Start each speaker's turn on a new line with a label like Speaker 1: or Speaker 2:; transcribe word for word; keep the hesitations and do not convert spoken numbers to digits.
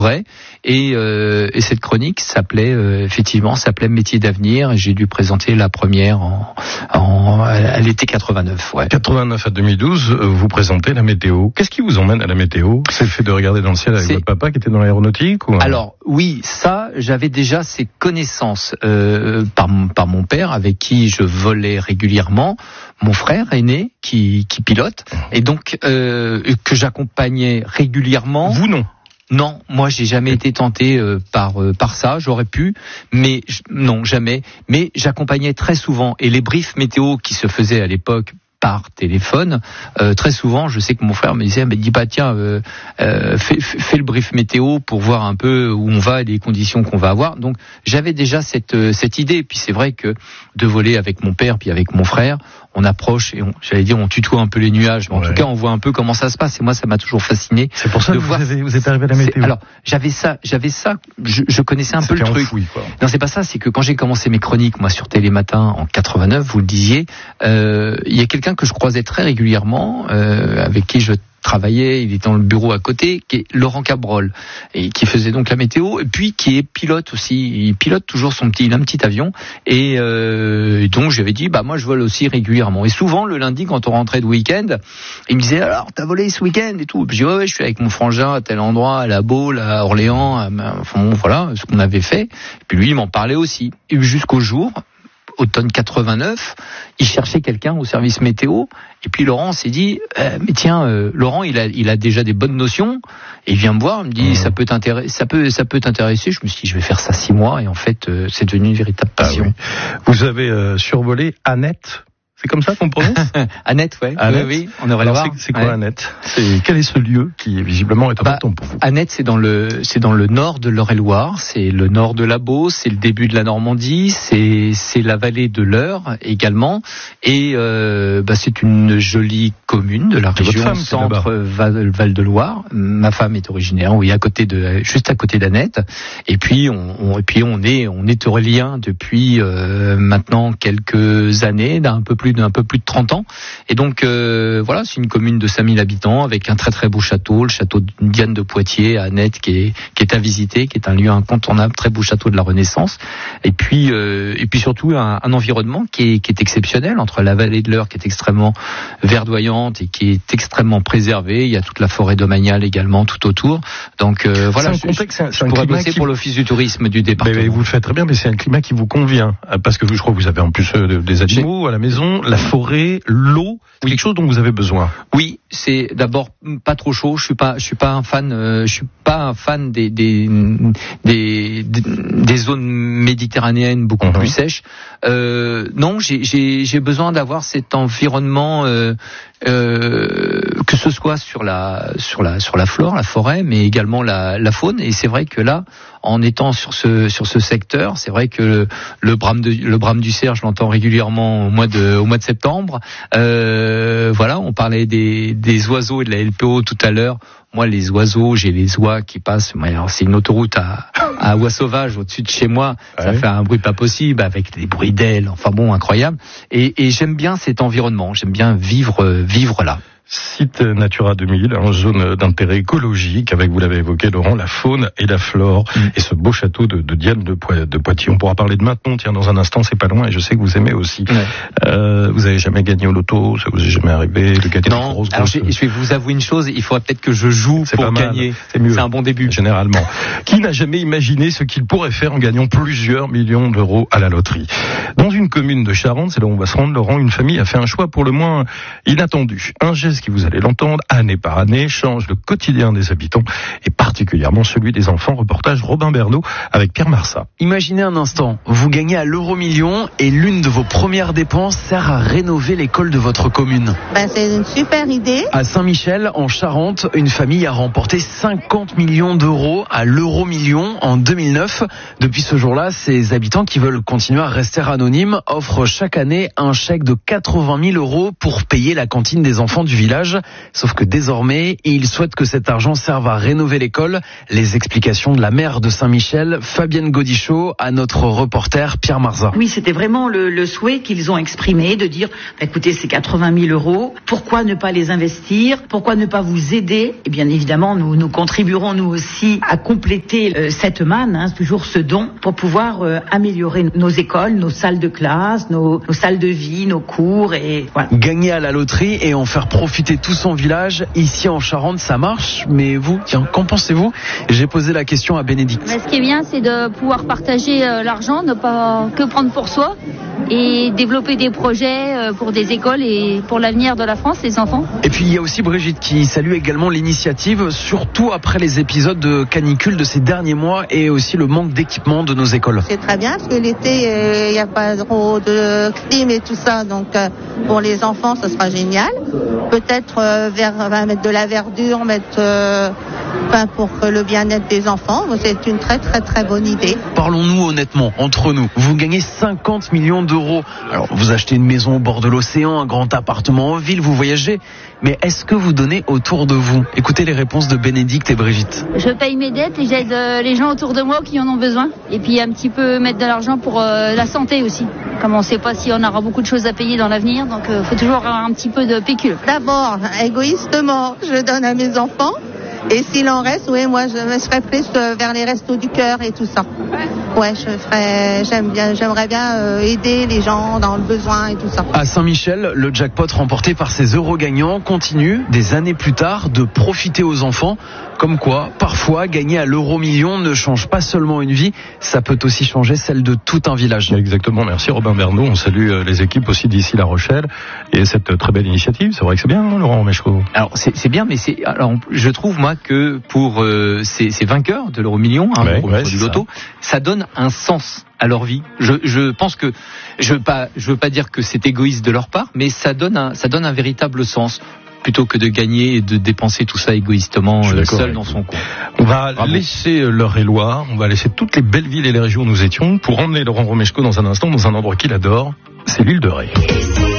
Speaker 1: vrai. Et, euh, et cette chronique s'appelait euh, effectivement s'appelait Métier d'avenir. Et j'ai dû présenter la première en, en à l'été quatre-vingt-neuf. Ouais.
Speaker 2: quatre-vingt-neuf à deux mille douze, vous présentez la météo. Qu'est-ce qui vous emmène à la météo? C'est le fait de regarder dans le ciel avec
Speaker 1: C'est...
Speaker 2: votre papa qui était dans l'aéronautique ou...
Speaker 1: Alors oui, ça, j'avais déjà ces connaissances euh, par par mon père avec qui je volais régulièrement, mon frère aîné qui qui pilote et donc euh, que j'accompagnais régulièrement.
Speaker 2: Vous non.
Speaker 1: Non, moi j'ai jamais été tenté euh, par euh, par ça, j'aurais pu, mais j- non, jamais. Mais j'accompagnais très souvent et les briefs météo qui se faisaient à l'époque par téléphone, euh, très souvent, je sais que mon frère me disait, mais dis pas tiens, euh, euh, fais, fais le brief météo pour voir un peu où on va et les conditions qu'on va avoir. Donc j'avais déjà cette euh, cette idée. Et puis c'est vrai que de voler avec mon père puis avec mon frère, on approche et on, j'allais dire, on tutoie un peu les nuages. Mais en ouais. tout cas, on voit un peu comment ça se passe. Et moi, ça m'a toujours fasciné.
Speaker 2: C'est pour ça que vous, avez, vous êtes arrivé à la météo.
Speaker 1: Alors j'avais ça, j'avais ça. Je, je connaissais un
Speaker 2: ça
Speaker 1: peu le truc.
Speaker 2: Enfoui, quoi.
Speaker 1: Non, c'est pas ça. C'est que quand j'ai commencé mes chroniques, moi sur Télématin en quatre-vingt-neuf, vous le disiez, euh, il y a quelqu'un que je croisais très régulièrement, euh, avec qui je travaillait, il était dans le bureau à côté, qui est Laurent Cabrol, et qui faisait donc la météo, et puis qui est pilote aussi. Il pilote toujours son petit, il a un petit avion, et, euh, et donc j'avais dit, bah moi je vole aussi régulièrement. Et souvent le lundi quand on rentrait de week-end, il me disait, alors t'as volé ce week-end et tout. Et puis je dis, ouais, ouais, je suis avec mon frangin à tel endroit, à La Baule, à Orléans, à, enfin bon, voilà ce qu'on avait fait. Et puis lui il m'en parlait aussi, et jusqu'au jour. Automne quatre-vingt-neuf, il cherchait quelqu'un au service météo, et puis Laurent s'est dit, euh, mais tiens, euh, Laurent, il a, il a déjà des bonnes notions, et il vient me voir, il me dit, mmh. ça peut t'intéresser, ça peut, ça peut t'intéresser. Je me suis dit, je vais faire ça six mois, et en fait, euh, c'est devenu une véritable passion.
Speaker 2: Ah oui. Vous avez euh, survolé Annette. C'est comme ça qu'on prononce?
Speaker 1: Annette, ouais.
Speaker 2: Annette.
Speaker 1: Oui, oui, on aurait le voir.
Speaker 2: C'est, c'est quoi ouais. Annette? C'est, quel est ce lieu qui visiblement est important bah, pour vous?
Speaker 1: Annette, c'est dans le, c'est dans le nord de l'Eure-et-Loire, c'est le nord de la Beauce, c'est le début de la Normandie, c'est, c'est la vallée de l'Eure également, et euh, bah, c'est une jolie commune de la
Speaker 2: c'est
Speaker 1: région
Speaker 2: femme,
Speaker 1: centre Val, Val de Loire. Ma femme est originaire, oui, à côté de, juste à côté d'Annette, et puis on, on et puis on est, on est Aurélien depuis euh, maintenant quelques années, d'un peu plus d'un peu plus de trente ans, et donc euh, voilà, c'est une commune de cinq mille habitants avec un très très beau château, le château de Diane de Poitiers à Annette, qui est qui est à visiter, qui est un lieu incontournable, très beau château de la Renaissance, et puis euh, et puis surtout un, un environnement qui est qui est exceptionnel entre la vallée de l'Eure qui est extrêmement verdoyante et qui est extrêmement préservée, il y a toute la forêt domaniale également tout autour, donc euh, voilà,
Speaker 2: c'est un contexte, c'est un,
Speaker 1: je,
Speaker 2: c'est un
Speaker 1: je pourrais bosser
Speaker 2: qui...
Speaker 1: pour l'office du tourisme du département.
Speaker 2: Mais, mais vous le faites très bien, mais c'est un climat qui vous convient, parce que je crois que vous avez en plus euh, des animaux J'ai... à la maison. La forêt, l'eau, c'est oui. quelque chose dont vous avez besoin.
Speaker 1: Oui, c'est d'abord pas trop chaud. Je suis pas, je suis pas un fan. Euh, je suis pas un fan des des des, des zones méditerranéennes beaucoup mm-hmm. plus sèches. Euh, non, j'ai j'ai j'ai besoin d'avoir cet environnement. Euh, Euh, que ce soit sur la sur la sur la flore, la forêt, mais également la, la faune. Et c'est vrai que là, en étant sur ce sur ce secteur, c'est vrai que le, le brame de le brame du cerf, je l'entends régulièrement au mois de au mois de septembre. Euh, voilà, on parlait des des oiseaux et de la L P O tout à l'heure. Moi, les oiseaux, j'ai les oies qui passent. Alors, c'est une autoroute à, à oies sauvages au-dessus de chez moi. Ça ouais. fait un bruit pas possible avec des bruits d'ailes. Enfin bon, incroyable. Et, et j'aime bien cet environnement. J'aime bien vivre, vivre là.
Speaker 2: Site Natura deux mille, en zone d'intérêt écologique, avec, vous l'avez évoqué, Laurent, la faune et la flore, mmh. et ce beau château de, de Diane de, Po- de Poitiers. On pourra parler de Maintenon, tiens, dans un instant, c'est pas loin, et je sais que vous aimez aussi. Ouais. Euh, vous avez jamais gagné au loto, ça vous est jamais arrivé de gagner
Speaker 1: non,
Speaker 2: des grosses,
Speaker 1: alors
Speaker 2: grosses...
Speaker 1: je vais vous avouer une chose, il faudrait peut-être que je joue
Speaker 2: c'est
Speaker 1: pour
Speaker 2: pas mal.
Speaker 1: gagner.
Speaker 2: C'est mieux.
Speaker 1: C'est un bon début.
Speaker 2: Généralement. Qui n'a jamais imaginé ce qu'il pourrait faire en gagnant plusieurs millions d'euros à la loterie? Dans une commune de Charente, c'est là où on va se rendre, Laurent, une famille a fait un choix pour le moins inattendu. Un geste qui, vous allez l'entendre, année par année, change le quotidien des habitants et particulièrement celui des enfants. Reportage Robin Bernot avec Pierre Marsat.
Speaker 3: Imaginez un instant, vous gagnez à l'euro million et l'une de vos premières dépenses sert à rénover l'école de votre commune.
Speaker 4: Ben, c'est une super idée.
Speaker 3: À Saint-Michel, en Charente, une famille a remporté cinquante millions d'euros à l'euro million en deux mille neuf. Depuis ce jour-là, ces habitants qui veulent continuer à rester anonymes offrent chaque année un chèque de quatre-vingt mille euros pour payer la cantine des enfants du village. village. Sauf que désormais, il souhaite que cet argent serve à rénover l'école. Les explications de la maire de Saint-Michel, Fabienne Godichaud, à notre reporter Pierre Marza.
Speaker 5: Oui, c'était vraiment le, le souhait qu'ils ont exprimé de dire, bah, écoutez, c'est quatre-vingt mille euros. Pourquoi ne pas les investir? Pourquoi ne pas vous aider? Et bien évidemment, nous, nous contribuerons nous aussi à compléter euh, cette manne, hein, toujours ce don, pour pouvoir euh, améliorer nos écoles, nos salles de classe, nos, nos salles de vie, nos cours et voilà.
Speaker 3: Gagner à la loterie et en faire profiter tout son village, ici en Charente, ça marche. Mais vous, tiens, qu'en pensez-vous? J'ai posé la question à Bénédicte.
Speaker 6: Mais ce qui est bien, c'est de pouvoir partager euh, l'argent, ne pas que prendre pour soi et développer des projets euh, pour des écoles et pour l'avenir de la France, les enfants.
Speaker 3: Et puis il y a aussi Brigitte qui salue également l'initiative, surtout après les épisodes de canicule de ces derniers mois et aussi le manque d'équipement de nos écoles.
Speaker 4: C'est très bien parce que l'été, il euh, n'y a pas trop de clim et tout ça, donc euh, pour les enfants, ce sera génial. Peut-être euh, vers, euh, mettre de la verdure, mettre... Euh, Enfin, pour le bien-être des enfants, c'est une très très très bonne idée.
Speaker 3: Parlons-nous honnêtement, entre nous. Vous gagnez cinquante millions d'euros. Alors, vous achetez une maison au bord de l'océan, un grand appartement en ville, vous voyagez. Mais est-ce que vous donnez autour de vous? Écoutez les réponses de Bénédicte et Brigitte.
Speaker 6: Je paye mes dettes et j'aide les gens autour de moi qui en ont besoin. Et puis un petit peu mettre de l'argent pour euh, la santé aussi. Comme on ne sait pas si on aura beaucoup de choses à payer dans l'avenir, donc il euh, faut toujours avoir un petit peu de pécule.
Speaker 4: D'abord, égoïstement, je donne à mes enfants. Et s'il en reste, oui, moi je me serais plus vers les restos du cœur et tout ça. Ouais, je ferais, j'aime bien, j'aimerais bien euh, aider les gens dans le besoin et tout ça.
Speaker 3: À Saint-Michel, le jackpot remporté par ces euros gagnants continue, des années plus tard, de profiter aux enfants. Comme quoi, parfois, gagner à l'euro million ne change pas seulement une vie, ça peut aussi changer celle de tout un village.
Speaker 2: Exactement, merci Robin Bernot. On salue les équipes aussi d'ici La Rochelle et cette très belle initiative. C'est vrai que c'est bien, hein, Laurent Romeshko.
Speaker 1: Alors c'est, c'est bien, mais c'est alors je trouve moi que pour euh, ces, ces vainqueurs de l'euro million, hein,
Speaker 2: ouais,
Speaker 1: pour
Speaker 2: ouais,
Speaker 1: du loto, ça. ça donne un sens à leur vie. Je, je pense que je veux pas, je veux pas dire que c'est égoïste de leur part, mais ça donne un, ça donne un véritable sens. Plutôt que de gagner et de dépenser tout ça égoïstement euh, seul dans son coin.
Speaker 2: On va
Speaker 1: Bravo.
Speaker 2: laisser l'Eure-et-Loire, on va laisser toutes les belles villes et les régions où nous étions pour emmener Laurent Romeshko dans un instant dans un endroit qu'il adore, c'est l'île de Ré.